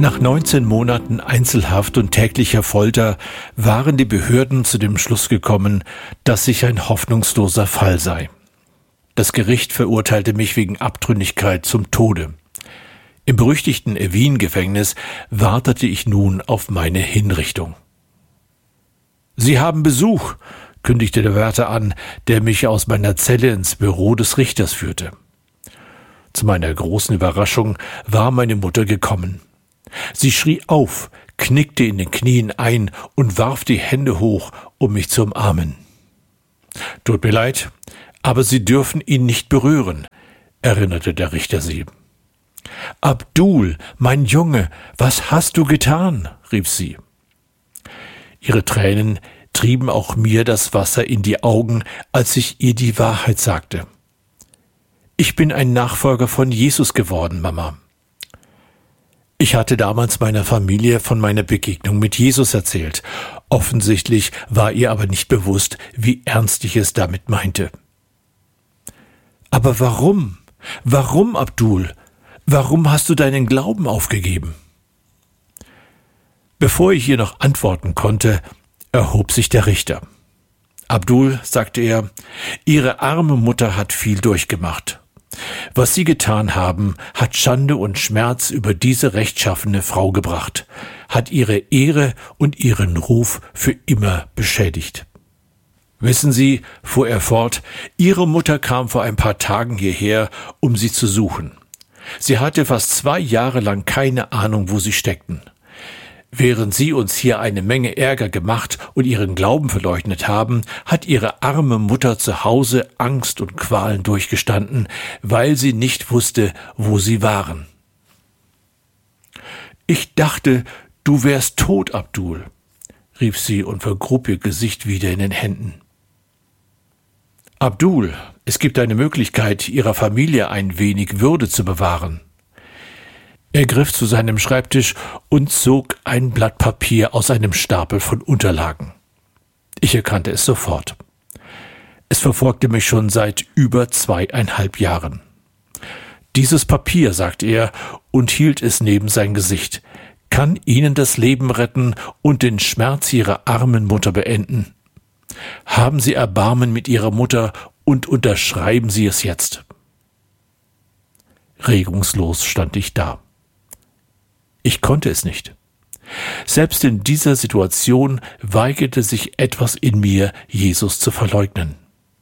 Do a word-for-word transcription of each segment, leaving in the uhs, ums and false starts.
Nach neunzehn Monaten Einzelhaft und täglicher Folter waren die Behörden zu dem Schluss gekommen, dass ich ein hoffnungsloser Fall sei. Das Gericht verurteilte mich wegen Abtrünnigkeit zum Tode. Im berüchtigten Evin-Gefängnis wartete ich nun auf meine Hinrichtung. »Sie haben Besuch«, kündigte der Wärter an, der mich aus meiner Zelle ins Büro des Richters führte. Zu meiner großen Überraschung war meine Mutter gekommen. Sie schrie auf, knickte in den Knien ein und warf die Hände hoch, um mich zu umarmen. »Tut mir leid, aber Sie dürfen ihn nicht berühren«, erinnerte der Richter sie. »Abdul, mein Junge, was hast du getan?«, rief sie. Ihre Tränen trieben auch mir das Wasser in die Augen, als ich ihr die Wahrheit sagte. »Ich bin ein Nachfolger von Jesus geworden, Mama.« Ich hatte damals meiner Familie von meiner Begegnung mit Jesus erzählt. Offensichtlich war ihr aber nicht bewusst, wie ernst ich es damit meinte. »Aber warum? Warum, Abdul? Warum hast du deinen Glauben aufgegeben?« Bevor ich ihr noch antworten konnte, erhob sich der Richter. »Abdul«, sagte er, »Ihre arme Mutter hat viel durchgemacht. Was Sie getan haben, hat Schande und Schmerz über diese rechtschaffene Frau gebracht, hat ihre Ehre und ihren Ruf für immer beschädigt. Wissen Sie«, fuhr er fort, »Ihre Mutter kam vor ein paar Tagen hierher, um Sie zu suchen. Sie hatte fast zwei Jahre lang keine Ahnung, wo Sie steckten. Während Sie uns hier eine Menge Ärger gemacht und Ihren Glauben verleugnet haben, hat Ihre arme Mutter zu Hause Angst und Qualen durchgestanden, weil sie nicht wusste, wo Sie waren. »Ich dachte, du wärst tot, Abdul«, rief sie und vergrub ihr Gesicht wieder in den Händen. »Abdul, es gibt eine Möglichkeit, Ihrer Familie ein wenig Würde zu bewahren.« Er griff zu seinem Schreibtisch und zog ein Blatt Papier aus einem Stapel von Unterlagen. Ich erkannte es sofort. Es verfolgte mich schon seit über zweieinhalb Jahren. »Dieses Papier«, sagte er und hielt es neben sein Gesicht, »kann Ihnen das Leben retten und den Schmerz Ihrer armen Mutter beenden. Haben Sie Erbarmen mit Ihrer Mutter und unterschreiben Sie es jetzt.« Regungslos stand ich da. Ich konnte es nicht. Selbst in dieser Situation weigerte sich etwas in mir, Jesus zu verleugnen.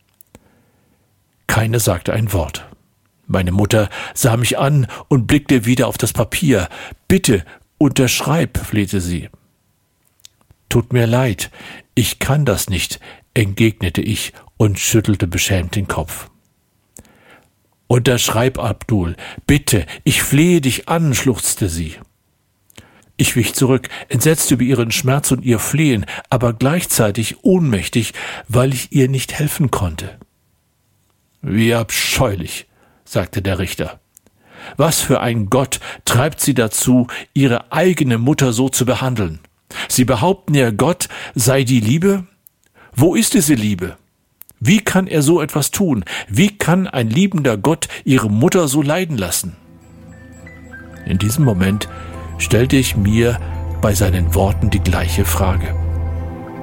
Keiner sagte ein Wort. Meine Mutter sah mich an und blickte wieder auf das Papier. »Bitte, unterschreib«, flehte sie. »Tut mir leid, ich kann das nicht«, entgegnete ich und schüttelte beschämt den Kopf. »Unterschreib, Abdul, bitte, ich flehe dich an«, schluchzte sie. Ich wich zurück, entsetzt über ihren Schmerz und ihr Flehen, aber gleichzeitig ohnmächtig, weil ich ihr nicht helfen konnte. »Wie abscheulich«, sagte der Richter. »Was für ein Gott treibt Sie dazu, Ihre eigene Mutter so zu behandeln? Sie behaupten ja, Gott sei die Liebe? Wo ist diese Liebe? Wie kann er so etwas tun? Wie kann ein liebender Gott Ihre Mutter so leiden lassen?« In diesem Moment stellte ich mir bei seinen Worten die gleiche Frage.